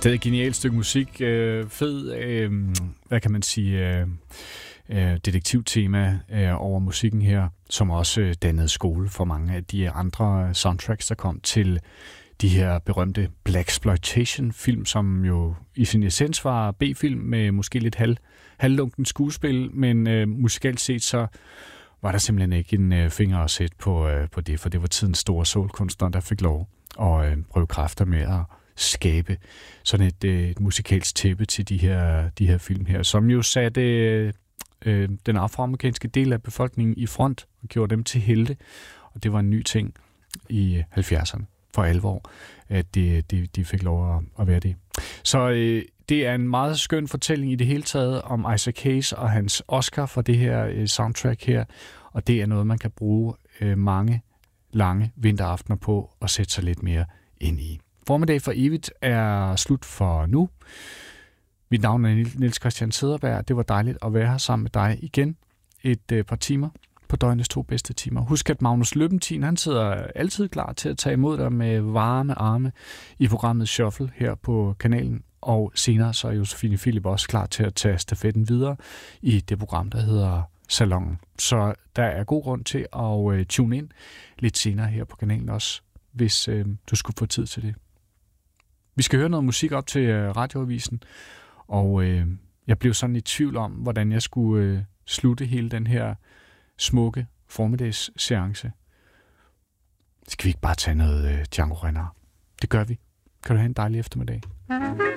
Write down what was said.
Stadig genialt stykke musik. Fed, hvad kan man sige, detektivtema over musikken her, som også dannede skole for mange af de andre soundtracks, der kom til de her berømte blaxploitation-film, som jo i sin essens var B-film med måske lidt halvlunken skuespil, men musikalt set så var der simpelthen ikke en finger at sætte på det, for det var tidens store soulkunstnere, der fik lov at prøve kræfter med at skabe sådan et musikalsk tæppe til de her film her, som jo satte den afroamerikanske del af befolkningen i front og gjorde dem til helte, og det var en ny ting i 70'erne for alvor, at de fik lov at være det. Så det er en meget skøn fortælling i det hele taget om Isaac Hayes og hans Oscar for det her soundtrack her, og det er noget, man kan bruge mange lange vinteraftener på og sætte sig lidt mere ind i. Formiddag for evigt er slut for nu. Mit navn er Niels Christian Cederberg. Det var dejligt at være her sammen med dig igen et par timer på døgnets 2 bedste timer. Husk, at Magnus Løbentin, han sidder altid klar til at tage imod dig med varme arme i programmet Shuffle her på kanalen. Og senere så er Josefine Philip også klar til at tage stafetten videre i det program, der hedder Salongen. Så der er god grund til at tune ind lidt senere her på kanalen også, hvis du skulle få tid til det. Vi skal høre noget musik op til radioavisen, og jeg blev sådan i tvivl om, hvordan jeg skulle slutte hele den her smukke formiddagsseance. Skal vi ikke bare tage noget Django Reinhardt? Det gør vi. Kan du have en dejlig eftermiddag?